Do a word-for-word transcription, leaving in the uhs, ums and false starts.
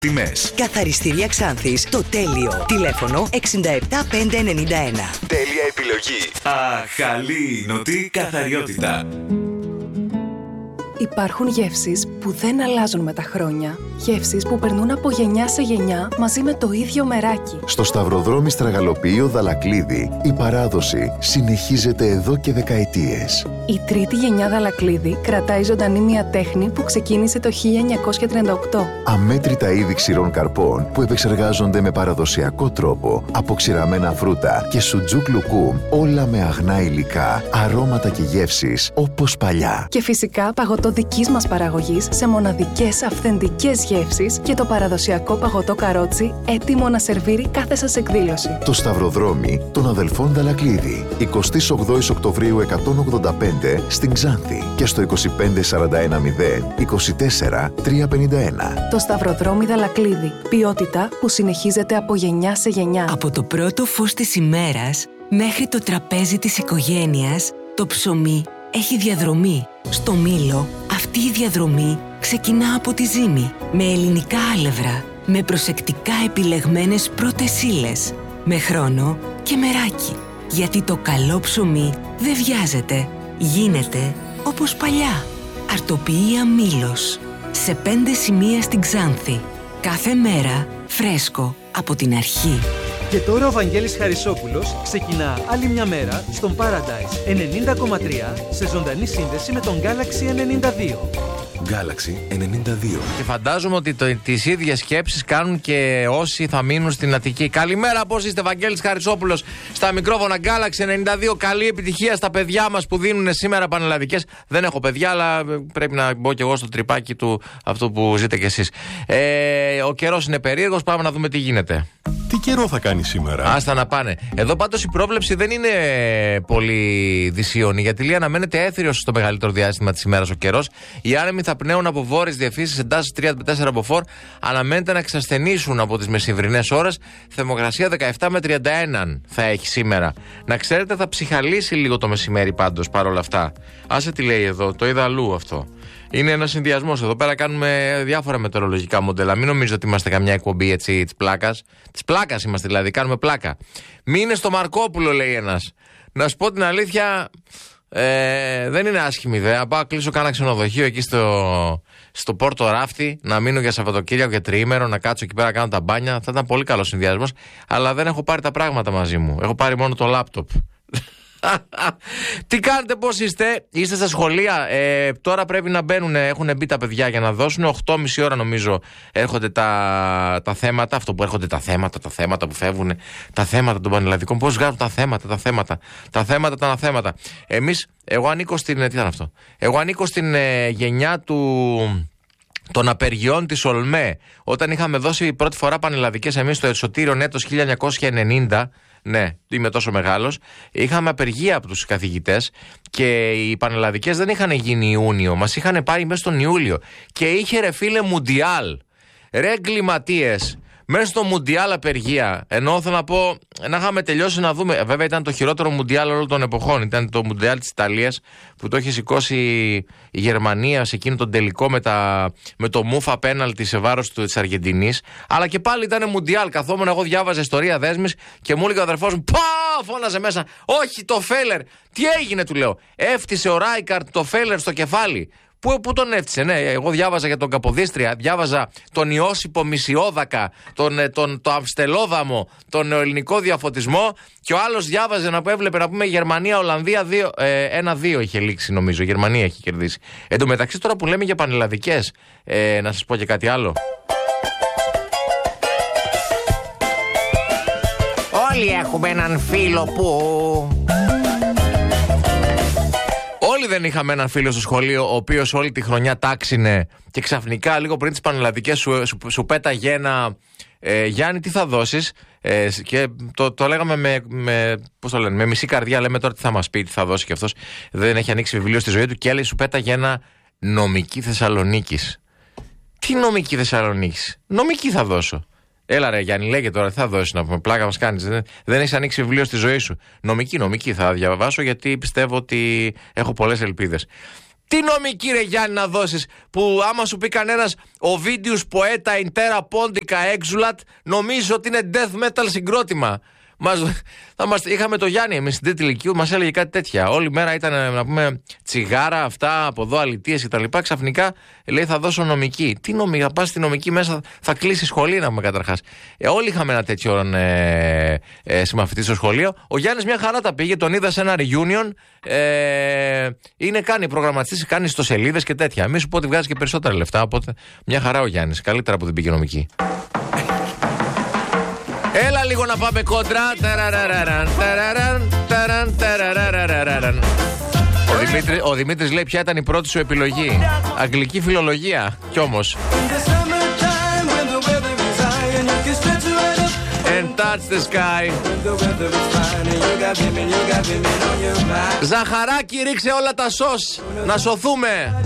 Τιμές. Καθαριστήρια Ξάνθης, το τέλειο. Τηλέφωνο εξήντα επτά πεντακόσια ενενήντα ένα. Τέλεια επιλογή. Αχαλή νοτή καθαριότητα. Υπάρχουν γεύσεις που δεν αλλάζουν με τα χρόνια. Γεύσεις που περνούν από γενιά σε γενιά μαζί με το ίδιο μεράκι. Στο Σταυροδρόμι Στραγαλοποιείο Δαλακλίδη η παράδοση συνεχίζεται εδώ και δεκαετίες. Η τρίτη γενιά Δαλακλίδη κρατάει ζωντανή μια τέχνη που ξεκίνησε το χίλια εννιακόσια τριάντα οκτώ. Αμέτρητα είδη ξηρών καρπών που επεξεργάζονται με παραδοσιακό τρόπο από ξηραμένα φρούτα και σουτζούκ λουκούμ, όλα με αγνά υλικά, αρώματα και γεύσεις όπως παλιά. Και φυσικά παγωτό δικής μας παραγωγής σε μοναδικές αυθεντικές γεύσεις και το παραδοσιακό παγωτό καρότσι έτοιμο να σερβίρει κάθε σας εκδήλωση. Το Σταυροδρόμι των αδελφών Δαλακλίδη. εικοστή ογδόη Οκτωβρίου εκατόν ογδόντα πέντε στην Ξάνθη και στο είκοσι πέντε σαράντα ένα μηδέν είκοσι τέσσερα τριακόσια πενήντα ένα. Το Σταυροδρόμι Δαλακλίδη. Ποιότητα που συνεχίζεται από γενιά σε γενιά. Από το πρώτο φως της ημέρας μέχρι το τραπέζι της οικογένειας, το ψωμί έχει διαδρομή. Στο Μήλο, αυτή η διαδρομή ξεκινά από τη ζύμη, με ελληνικά άλευρα, με προσεκτικά επιλεγμένες πρώτες ύλες, με χρόνο και μεράκι. Γιατί το καλό ψωμί δεν βιάζεται, γίνεται όπως παλιά. Αρτοποιία Μήλος, σε πέντε σημεία στην Ξάνθη. Κάθε μέρα φρέσκο από την αρχή. Και τώρα ο Βαγγέλης Χαρισόπουλος ξεκινά άλλη μια μέρα στον Paradise ενενήντα κόμμα τρία σε ζωντανή σύνδεση με τον Galaxy ενενήντα δύο. Galaxy ενενήντα δύο. Και φαντάζομαι ότι το, τις ίδιες σκέψεις κάνουν και όσοι θα μείνουν στην Αττική. Καλημέρα, πώς είστε? Βαγγέλης Χαρισόπουλος στα μικρόφωνα Galaxy ενενήντα δύο. Καλή επιτυχία στα παιδιά μας που δίνουν σήμερα πανελλαδικές. Δεν έχω παιδιά, αλλά πρέπει να μπω κι εγώ στο τρυπάκι του αυτού που ζείτε κι εσείς. Ε, ο καιρός είναι περίεργος, πάμε να δούμε τι γίνεται. Τι καιρό θα κάνει σήμερα? Άστα να πάνε. Εδώ πάντως η πρόβλεψη δεν είναι πολύ δυσίωνη, γιατί λέει αναμένεται έθριος στο μεγαλύτερο διάστημα της ημέρας ο καιρός. Οι άνεμοι θα πνέουν από βόρειες διευθύνσεις εντάσεις τρία με τέσσερα μποφόρ. Αναμένεται να εξασθενήσουν από τις μεσημβρινές ώρες. Θερμοκρασία δεκαεπτά με τριάντα ένα θα έχει σήμερα. Να ξέρετε, θα ψυχαλίσει λίγο το μεσημέρι πάντως παρόλα αυτά. Άσε τι λέει εδώ, το είδα αλλού αυτό. Είναι ένας συνδυασμός. Εδώ πέρα κάνουμε διάφορα μετεωρολογικά μοντέλα. Μην νομίζετε ότι είμαστε καμιά εκπομπή έτσι της πλάκας. Της πλάκας είμαστε δηλαδή, κάνουμε πλάκα. Μείνε στο Μαρκόπουλο, λέει ένας. Να σου πω την αλήθεια, ε, δεν είναι άσχημη ιδέα. Πάω κλείσω κάνα ξενοδοχείο εκεί στο, στο Πόρτο Ράφτη, να μείνω για Σαββατοκύριακο και τριήμερο, να κάτσω εκεί πέρα να κάνω τα μπάνια. Θα ήταν πολύ καλό συνδυασμός. Αλλά δεν έχω πάρει τα πράγματα μαζί μου. Έχω πάρει μόνο το λάπτοπ. Τι κάνετε, πώς είστε? Είστε στα σχολεία? ε, Τώρα πρέπει να μπαίνουν, έχουν μπει τα παιδιά για να δώσουν. οκτώ και μισή ώρα νομίζω έρχονται τα, τα θέματα. Αυτό που έρχονται τα θέματα, τα θέματα που φεύγουν. Τα θέματα των πανελλαδικών. Πώς βγάζουν τα θέματα, τα θέματα. Τα θέματα, τα αναθέματα. Εμείς, εγώ ανήκω στην. Τι ήταν αυτό? Εγώ ανήκω στην ε, γενιά του. Των απεργιών της ΟΛΜΕ. Όταν είχαμε δώσει πρώτη φορά πανελλαδικές εμείς στο Εσωτήριον έτος χίλια εννιακόσια ενενήντα. Ναι, είμαι τόσο μεγάλος. Είχαμε απεργία από τους καθηγητές και οι πανελλαδικές δεν είχαν γίνει Ιούνιο. Μας είχαν πάρει μέσα στον Ιούλιο. Και είχε ρε φίλε Μουντιάλ. Ρε εγκληματίες. Μέσα στο Μουντιάλ απεργία. Ενώ θέλω να πω, να είχαμε τελειώσει να δούμε. Βέβαια ήταν το χειρότερο Μουντιάλ όλων των εποχών. Ήταν το Μουντιάλ της Ιταλίας που το είχε σηκώσει η Γερμανία σε εκείνο τον τελικό με, τα, με το μούφα πέναλτι σε βάρος της Αργεντινής. Αλλά και πάλι ήταν Μουντιάλ. Καθόμουν εγώ, διάβαζα ιστορία δέσμης και μου έλεγε ο αδερφός μου, πα! Φώναζε μέσα. Όχι, το Φέλερ. Τι έγινε, του λέω. Έφτισε ο Ράικαρτ το Φέλερ στο κεφάλι. Πού, πού τον έφτιασε, ναι, εγώ διάβαζα για τον Καποδίστρια, διάβαζα τον Ιώσιπο Μισιόδακα, τον, τον, το Αμστελόδαμο, τον ελληνικό διαφωτισμό και ο άλλος διάβαζε να έβλεπε να πούμε Γερμανία-Ολλανδία ένα δύο είχε λήξει νομίζω, η Γερμανία έχει κερδίσει. Εν τω μεταξύ τώρα που λέμε για πανελλαδικές, ε, να σας πω και κάτι άλλο. Όλοι έχουμε έναν φίλο που... Όλοι δεν είχαμε έναν φίλο στο σχολείο ο οποίος όλη τη χρονιά τάξινε και ξαφνικά λίγο πριν τις πανελλαδικές σου, σου, σου πέταγε ένα ε, Γιάννη, τι θα δώσεις? Ε, και το, το λέγαμε με, με, πώς το λένε, με μισή καρδιά. Λέμε τώρα τι θα μας πει, τι θα δώσει, και αυτός δεν έχει ανοίξει βιβλίο στη ζωή του και έλεγε, σου πέταγε ένα νομική Θεσσαλονίκης. Τι νομική Θεσσαλονίκης? Νομική θα δώσω. Έλα ρε Γιάννη, λέγε τώρα, τι θα δώσεις να πούμε, πλάκα μας κάνεις, δεν, δεν έχεις ανοίξει βιβλίο στη ζωή σου. Νομική, νομική θα διαβάσω γιατί πιστεύω ότι έχω πολλές ελπίδες. Τι νομική ρε Γιάννη να δώσεις, που άμα σου πει κανένας ο Βίντιους Ποέτα Ιντέρα Πόντικα Έξουλατ, νομίζω ότι είναι death metal συγκρότημα. Μας, θα μας, είχαμε το Γιάννη εμείς στην τρίτη ηλικίου, μας έλεγε κάτι τέτοια. Όλη μέρα ήταν να πούμε τσιγάρα, αυτά από εδώ, αλητίες κτλ. Ξαφνικά λέει θα δώσω νομική. Τι νομική, θα πας στη νομική μέσα, θα κλείσει σχολή να πούμε καταρχάς. Ε, όλοι είχαμε ένα τέτοιο ε, ε, συμμαθητή στο σχολείο. Ο Γιάννης μια χαρά τα πήγε, τον είδα σε ένα reunion. Ε, είναι κάνει προγραμματιστής, κάνει ιστοσελίδες και τέτοια. Μη σου πω ότι βγάζει και περισσότερα λεφτά. Οπότε μια χαρά ο Γιάννης. Καλύτερα που δεν πήγε νομική. Έλα λίγο να πάμε κόντρα. Ο Δημήτρης, ο Δημήτρης λέει ποια ήταν η πρώτη σου επιλογή. Αγγλική φιλολογία. Κι όμως And touch the sky. Ζαχαράκι, ρίξε όλα τα σως. Να σωθούμε.